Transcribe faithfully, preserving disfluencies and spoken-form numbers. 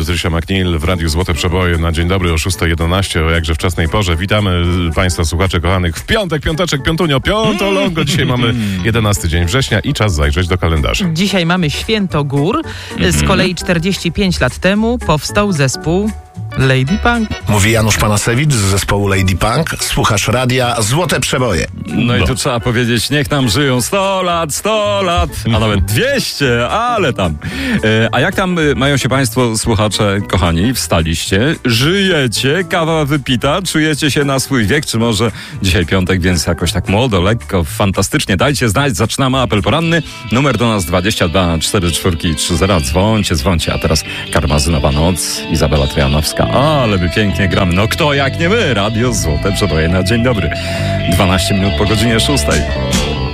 Patrycja McNeil w Radiu Złote Przeboje na dzień dobry o szósta jedenaście, o jakże wczesnej porze. Witamy Państwa słuchaczy kochanych w piątek, piąteczek, piątunio, piątolongo. Dzisiaj mamy jedenasty dzień września i czas zajrzeć do kalendarza. Dzisiaj mamy Święto Gór. Z kolei czterdzieści pięć lat temu powstał zespół Lady Punk. Mówi Janusz Panasewicz z zespołu Lady Punk. Słuchasz Radia Złote Przeboje. No i tu trzeba powiedzieć, niech nam żyją sto lat, sto lat, a nawet dwieście, ale tam. E, a jak tam y, mają się Państwo, słuchacze, kochani, wstaliście, żyjecie, kawa wypita, czujecie się na swój wiek, czy może dzisiaj piątek, więc jakoś tak młodo, lekko, fantastycznie. Dajcie znać, zaczynamy apel poranny. Numer do nas dwadzieścia dwa cztery cztery trzy zero. Dzwońcie, dzwońcie. A teraz Karmazynowa Noc, Izabela Trojanowska. Ale my pięknie gramy. No kto jak nie my? Radio Złote Przeboje na dzień dobry. dwanaście minut po godzinie szóstej.